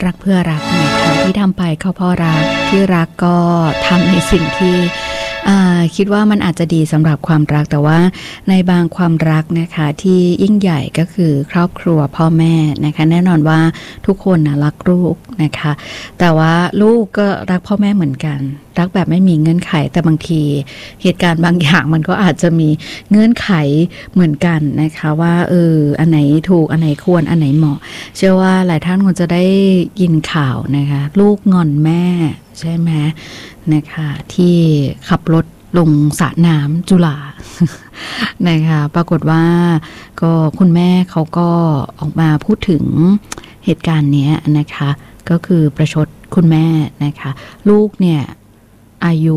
รักเพื่อรักนะคะที่ทำไปเขาเพราะรักที่รักก็ทำในสิ่งที่คิดว่ามันอาจจะดีสำหรับความรักแต่ว่าในบางความรักนะคะที่ยิ่งใหญ่ก็คือครอบครัวพ่อแม่นะคะแน่นอนว่าทุกคนนะรักลูกนะคะแต่ว่าลูกก็รักพ่อแม่เหมือนกันรักแบบไม่มีเงื่อนไขแต่บางทีเหตุการณ์บางอย่างมันก็อาจจะมีเงื่อนไขเหมือนกันนะคะว่าอันไหนถูกอันไหนควรอันไหนเหมาะเชื่อว่าหลายท่านคงจะได้ยินข่าวนะคะลูกงอนแม่ใช่ไหมนะคะที่ขับรถลงสระน้ำจุฬา นะคะปรากฏว่าก็คุณแม่เขาก็ออกมาพูดถึงเหตุการณ์นี้นะคะก็คือประชดคุณแม่นะคะลูกเนี่ยอายุ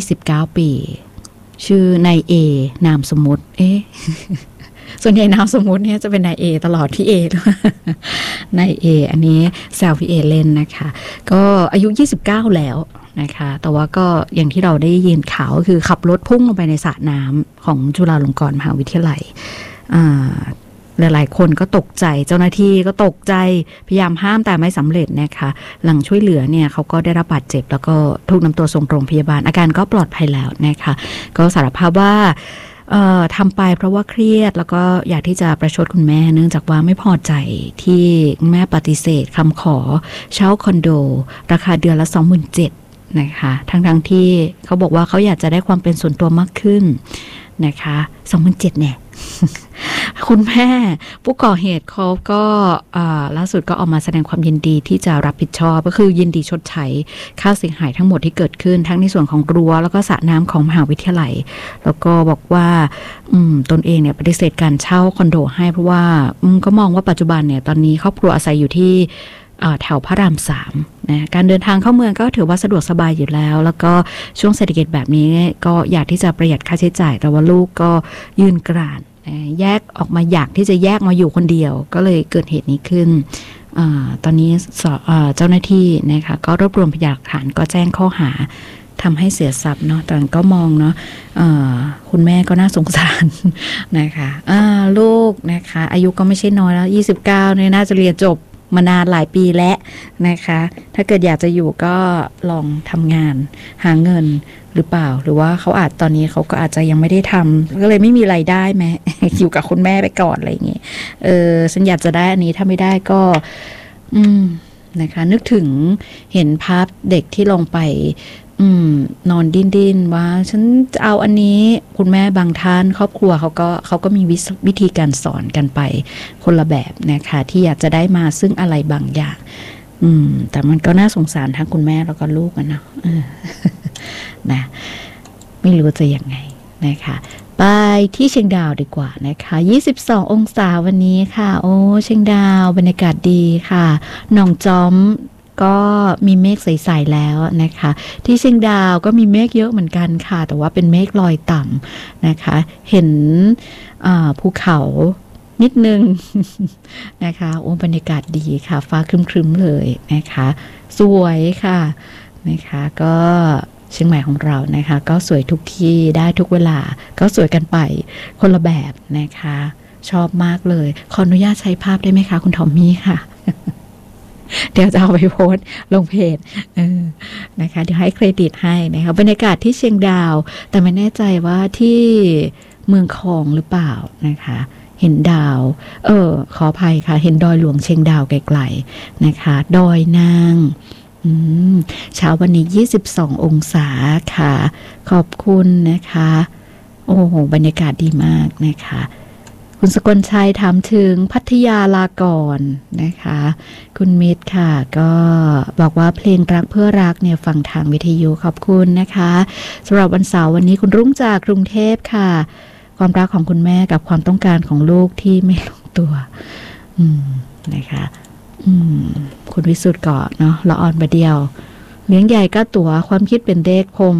29ปีชื่อนายเอนามสมมุติส่วนใหญ่นามสมมุติเนี่ยจะเป็นนายเอตลอดพี่เอ นายเออันนี้แซวพี่เอเล่นนะคะก็อายุ29แล้วนะคะแต่ว่าก็อย่างที่เราได้ยินข่าวก็คือขับรถพุ่งลงไปในสระน้ำของจุฬาลงกรณ์มหาวิทยาลัยหลายๆคนก็ตกใจเจ้าหน้าที่ก็ตกใจพยายามห้ามแต่ไม่สำเร็จนะคะหลังช่วยเหลือเนี่ยเขาก็ได้รับบาดเจ็บแล้วก็ถูกนำตัวส่งโรงพยาบาลอาการก็ปลอดภัยแล้วนะคะก็สารภาพว่าทำไปเพราะว่าเครียดแล้วก็อยากที่จะประชดคุณแม่เนื่องจากว่าไม่พอใจที่แม่ปฏิเสธคำขอเช่าคอนโดราคาเดือนละ 27,000 นะคะทั้งที่เขาบอกว่าเขาอยากจะได้ความเป็นส่วนตัวมากขึ้นนะคะ 27,000 เนี่ย คุณแม่ผู้ก่อเหตุเขาก็ล่าสุดก็ออกมาแสดงความยินดีที่จะรับผิดชอบก็คือยินดีชดใช้ค่าเสียหายทั้งหมดที่เกิดขึ้นทั้งในส่วนของรั้วแล้วก็สระน้ำของมหาวิทยาลัยแล้วก็บอกว่าตนเองเนี่ยปฏิเสธการเช่าคอนโดให้เพราะว่าก็มองว่าปัจจุบันเนี่ยตอนนี้ครอบครัวอาศัยอยู่ที่แถวพระราม3นะการเดินทางเข้าเมืองก็ถือว่าสะดวกสบายอยู่แล้วแล้วก็ช่วงเศรษฐกิจแบบนี้ก็อยากที่จะประหยัดค่าใช้จ่ายแต่ว่าลูกก็ยืนกรานแยกออกมาอยากที่จะแยกมาอยู่คนเดียวก็เลยเกิดเหตุนี้ขึ้นตอนนี้เจ้าหน้าที่นะคะก็รวบรวมพยานหลักฐานก็แจ้งข้อหาทำให้เสียทรัพย์เนาะแต่ก็มองเนาะคุณแม่ก็น่าสงสารนะคะลูกนะคะอายุก็ไม่ใช่น้อยแล้ว29เนี่ยน่าจะเรียนจบมานานหลายปีแล้วนะคะถ้าเกิดอยากจะอยู่ก็ลองทำงานหาเงินหรือเปล่าหรือว่าเขาตอนนี้เขาก็อาจจะยังไม่ได้ทำก็เลยไม่มีรายได้แม้ อยู่กับคุณแม่ไปก่อนอะไรอย่างเงี้ยฉันอยากจะได้อันนี้ถ้าไม่ได้ก็นะคะนึกถึงเห็นภาพเด็กที่ลงไปนอนดิ้นว่าฉันจะเอาอันนี้คุณแม่บางท่านครอบครัวเขาก็มีวิธีการสอนกันไปคนละแบบนะคะที่อยากจะได้มาซึ่งอะไรบางอย่างแต่มันก็น่าสงสารทั้งคุณแม่แล้วก็ลูกนะนะไม่รู้จะยังไงนะคะไปที่เชียงดาวดีกว่านะคะ22องศาวันนี้ค่ะโอ้เชียงดาวบรรยากาศดีค่ะหนองจอมก็มีเมฆใสๆแล้วนะคะที่เชียงดาวก็มีเมฆเยอะเหมือนกันค่ะแต่ว่าเป็นเมฆลอยต่ำนะคะเห็นภูเขานิดนึง นะคะโอ้บรรยากาศดีค่ะฟ้าครึ้มๆเลยนะคะสวยค่ะนะคะก็เชียงใหม่ของเรานะคะก็สวยทุกที่ได้ทุกเวลาก็สวยกันไปคนละแบบนะคะชอบมากเลยขออนุญาตใช้ภาพได้ไหมคะคุณทอมมี่ค่ะ เดี๋ยวจะเอาไปโพสต์ลงเพจนะคะเดี๋ยวให้เครดิตให้นะคะบรรยากาศที่เชียงดาวแต่ไม่แน่ใจว่าที่เมืองคองหรือเปล่านะคะเห็นดาวขออภัยค่ะเห็นดอยหลวงเชียงดาวไกลๆนะคะดอยนางเช้าวันนี้22องศาค่ะขอบคุณนะคะโอ้โหบรรยากาศดีมากนะคะคุณสกลชัยถามถึงพัทยาลาก่อนนะคะคุณมิตรค่ะก็บอกว่าเพลงรักเพื่อรักเนี่ยฟังทางวิทยุขอบคุณนะคะสำหรับวันเสาร์วันนี้คุณรุ่งจากกรุงเทพค่ะความรักของคุณแม่กับความต้องการของลูกที่ไม่ลงตัวนะคะคุณวิสุทธ์ก่อนเนาะละอ่อนบะเดียวเลี้ยงใหญ่ก็ตัวความคิดเป็นเด็กผม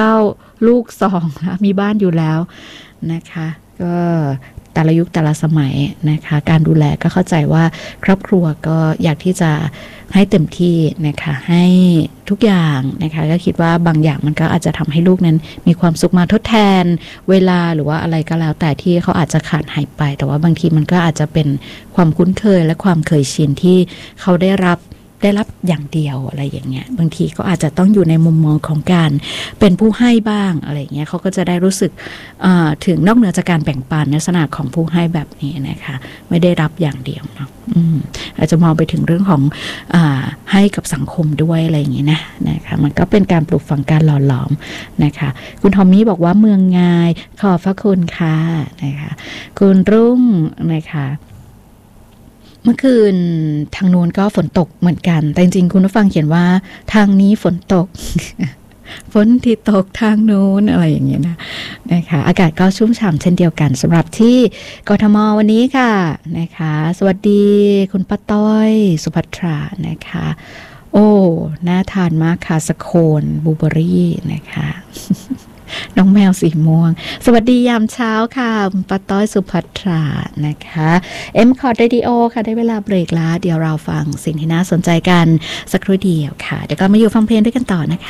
29ลูก2นะมีบ้านอยู่แล้วนะคะก็แต่ละยุคแต่ละสมัยนะคะการดูแลก็เข้าใจว่าครอบครัวก็อยากที่จะให้เต็มที่นะคะให้ทุกอย่างนะคะก็คิดว่าบางอย่างมันก็อาจจะทำให้ลูกนั้นมีความสุขมาทดแทนเวลาหรือว่าอะไรก็แล้วแต่ที่เขาอาจจะขาดหายไปแต่ว่าบางทีมันก็อาจจะเป็นความคุ้นเคยและความเคยชินที่เขาได้รับได้รับอย่างเดียวอะไรอย่างเงี้ยบางทีก็อาจจะต้องอยู่ในมุมมองของการเป็นผู้ให้บ้างอะไรอย่างเงี้ยเขาก็จะได้รู้สึกถึงนอกเหนือจากการแบ่งปันลักษณะของผู้ให้แบบนี้นะคะไม่ได้รับอย่างเดียวเนาะอาจจะมองไปถึงเรื่องของให้กับสังคมด้วยอะไรอย่างเงี้ยนะคะมันก็เป็นการปลูกฝังการหล่อหลอมนะคะคุณทอมมี่บอกว่าเมืองงายขอบพระคุณค่ะนะคะคุณรุ่งนะคะเมื่อคืนทางนู้นก็ฝนตกเหมือนกันแต่จริงๆคุณผู้ฟังเขียนว่าทางนี้ฝนตก ฝนที่ตกทางนู้นอะไรอย่างเงี้ยนะคะอากาศก็ชุ่มฉ่ำเช่นเดียวกันสำหรับที่กทมวันนี้ค่ะนะคะสวัสดีคุณป้าต้อยสุภัทรานะคะโอ้น่าทานมากค่ะสโคนบลูเบอรี่นะคะ น้องแมวสีม่วงสวัสดียามเช้าค่ะป้าต้อยสุภัทรานะคะ M-Cod Radio ค่ะได้เวลาเบรกแล้วเดี๋ยวเราฟังสิ่งที่น่าสนใจกันสักครู่เดียวค่ะเดี๋ยวก็มาอยู่ฟังเพลงด้วยกันต่อนะคะ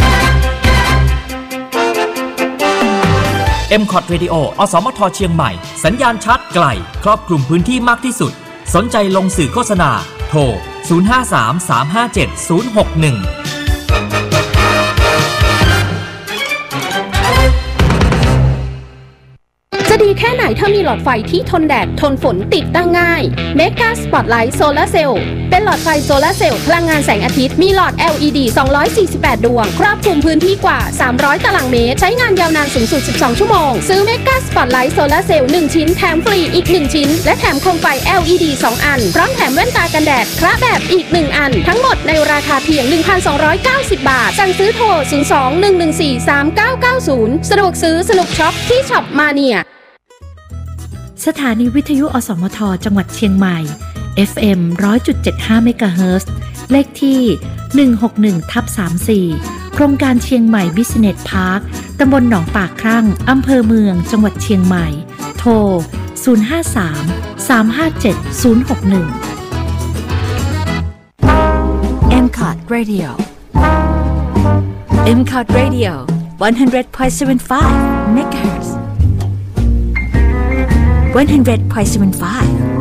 M-Cod Radio อสมทเชียงใหม่สัญญาณชัดไกลครอบคลุมพื้นที่มากที่สุดสนใจลงสื่อโฆษณาโทร0533570061 จะดีแค่ไหนถ้ามีหลอดไฟที่ทนแดดทนฝนติดตั้งง่าย Mega Spotlight Solar Cell เป็นหลอดไฟโซลาร์เซลล์พลังงานแสงอาทิตย์มีหลอด LED 248 ดวงครอบคลุมพื้นที่กว่า300ตารางเมตรใช้งานยาวนานสูงสุด12ชั่วโมงซื้อ Mega Spotlight Solar Cell 1 ชิ้นแถมฟรีอีก1ชิ้นและแถมโคมไฟ LED 2 อันพร้อมแถมแว่นตากันแดดคละแบบอีก1อันทั้งหมดในราคาเพียง 1,290 บาทสั่งซื้อโทร 02-114-3990 สะดวกซื้อสนุกช็อปที่ช็อปมาเนียสถานีวิทยุอสมทจังหวัดเชียงใหม่ FM 100.75 เมกะเฮิรตซ์เลขที่ 161/34 โครงการเชียงใหม่ Business Park ตำบลหนองปากครั่งอำเภอเมืองจังหวัดเชียงใหม่โทร 053-357-061 M-Cod Radio M-Cod Radio 100.75 MHz 100.75